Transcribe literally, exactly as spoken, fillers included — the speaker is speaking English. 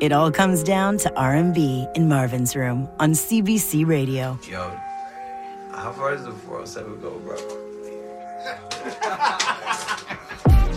It all comes down to R and B in Marvin's Room on C B C Radio. Yo, how far does the four oh seven go, bro?